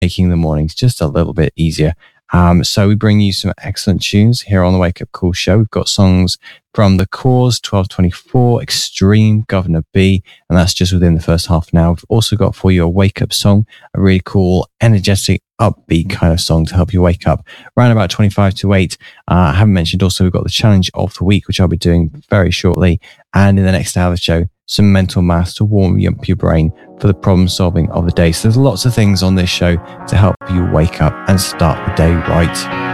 making the mornings just a little bit easier. So we bring you some excellent tunes here on the Wake Up Call show. We've got songs from The Cause, 1224, Extreme, Governor B, and that's just within the first half now. We've also got for you a wake up song, a really cool, energetic, upbeat kind of song to help you wake up. Around about 25 to 8. I haven't mentioned also we've got the challenge of the week, which I'll be doing very shortly. And in the next hour of the show, some mental maths to warm up your brain for the problem solving of the day. So there's lots of things on this show to help you wake up and start the day right.